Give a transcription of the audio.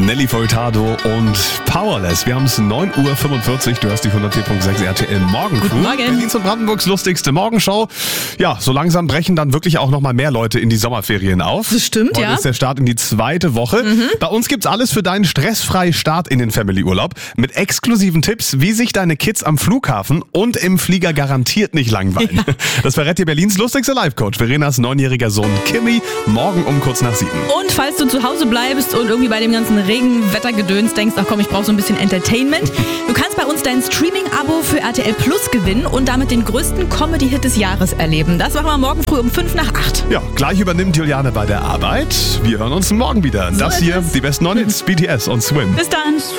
Nelly Furtado und Powerless. Wir haben es 9:45 Uhr. Du hörst die 104.6 RTL Morgenfrüh. Guten Morgen. Berlins und Brandenburgs lustigste Morgenshow. Ja, so langsam brechen dann wirklich auch noch mal mehr Leute in die Sommerferien auf. Das stimmt, Heute ja. ist der Start in die zweite Woche. Bei uns gibt's alles für deinen stressfreien Start in den Family-Urlaub. Mit exklusiven Tipps, wie sich deine Kids am Flughafen und im Flieger garantiert nicht langweilen. Ja. Das verrät dir Berlins lustigste Live-Coach, Verenas 9-jähriger Sohn Kimi, morgen um kurz nach 7. Und falls du zu Hause bleibst und irgendwie bei dem ganzen Regenwettergedöns denkst, ach komm, ich brauche so ein bisschen Entertainment, du kannst bei uns dein Streaming-Abo für RTL Plus gewinnen und damit den größten Comedy-Hit des Jahres erleben. Das machen wir morgen früh um 7:55. Ja, gleich übernimmt Juliane bei der Arbeit. Wir hören uns morgen wieder. So Das ist hier, es. die besten 9 Hits, BTS und Swim. Bis dann.